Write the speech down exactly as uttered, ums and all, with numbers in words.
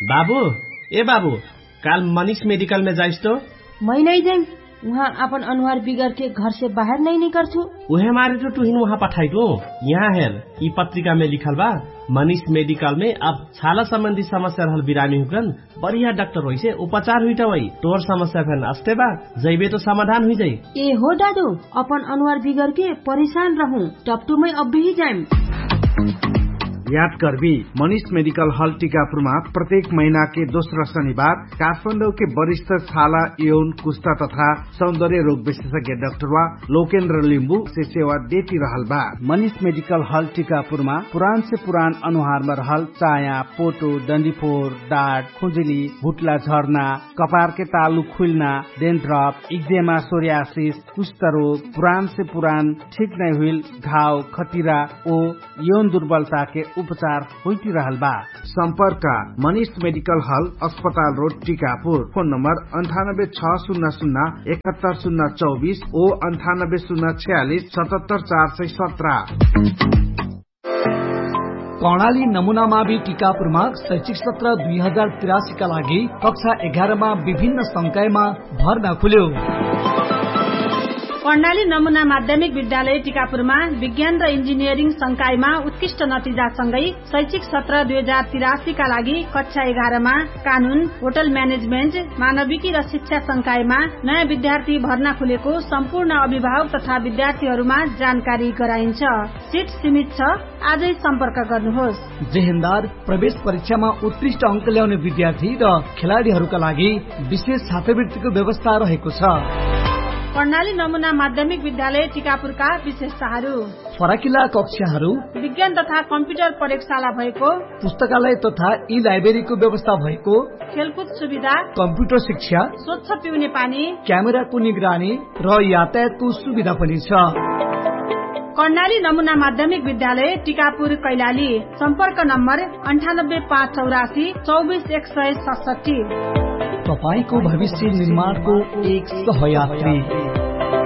बाबू ए बाबू काल मनीष मेडिकल में जाइस तो? मैं नहीं जाइम, वहाँ अपन अनुहार बिगड़ के घर से बाहर नहीं निकल छू। उहे मारे तो तुहिन वहाँ पठाई दो। यहाँ हेर ई पत्रिका में लिखल बा मनीष मेडिकल में अब छाला संबंधी समस्या रहल बिरामी हुकन बढ़िया डॉक्टर होई से उपचार हुई वही तोर समस्या फेन अस्ते बा जैबे तो समाधान हुई जाई। ए हो दादू अपन अनुहार बिगड़ के परेशान रहूं टपटू में अब भी जाइम। याद करबी मनीष मेडिकल हॉल टीकापुरमा प्रत्येक महीना के दोस्रो शनिबार काठमाडौँ के वरिष्ठ छाला यौन कुष्ठा तथा सौंदर्य रोग विशेषज्ञ डाक्टर वा लोकेन्द्र लिम्बू से सेवा देती रहल बा। मनीष मेडिकल हॉल टीकापुरमा पुरान से पुरान अनुहार में रहल चाया, पोटो, डंडीफोर, डाँट, खुजुली, भुटला झर्ना, कपार के तालु खुलना, डेन्ड्रफ, इक्जेमा, सोरियासिस, कुष्ठ रोग, पुरान से पुरान ठीक नहीं हुई घाव, खतिरा ओ यौन दुर्बलता के उपचार होती रहल बा। संपर्क मनीष मेडिकल हॉल अस्पताल रोड टीकापुर। फोन नंबर अंठानब्बे छ शून्य शून्य इकहत्तर शून्य चौबीस ओ अंठानब्बे शून्य छियालीस सतहत्तर चार सय सत्रह। कर्णाली नमूना मावि टीकापुरमा शैक्षिक सत्र दुई हजार तिरासी का लागि कक्षा एघारमा विभिन्न संकायमा भर्ना खुल्यो। कर्णाली नमूना माध्यमिक विद्यालय टीकापुरमा विज्ञान र इन्जिनियरिङ संकायमा उत्कृष्ट नतिजासँगै शैक्षिक सत्र दुई हजार तिरासी का लागि कक्षा एघारमा कानून, होटल म्यानेजमेन्ट, मानविकी र शिक्षा संकायमा नयाँ विद्यार्थी भर्ना खुलेको सम्पूर्ण अभिभावक तथा विद्यार्थीहरूमा जानकारी गराइन्छ। सीट सीमित छ, आजै सम्पर्क गर्नुहोस्। जेहेन्दार प्रवेश परीक्षामा उत्कृष्ट अंक ल्याउने विद्यार्थी र खेलाड़ीहरूका लागि विशेष छात्रवृत्तिको व्यवस्था रहेको छ। कर्णाली नमूना माध्यमिक विद्यालय टीकापुरका विशेषताहरू: फराकिला कक्षाहरू, विज्ञान तथा कम्प्युटर प्रयोगशाला भएको, पुस्तकालय तथा ई लाइब्रेरीको व्यवस्था भएको, खेलकुद सुविधा, कम्प्युटर शिक्षा, स्वच्छ पिउने पानी, क्यामेराको निगरानी र यातायातको सुविधा पनि छ। कर्णाली नमूना माध्यमिक विद्यालय टीकापुर कैलाली। सम्पर्क नम्बर अन्ठानब्बे पाँच चौरासी चौबिस एक सय सडसठी। तपाईको भविष्य निर्माणको एक सहयात्री।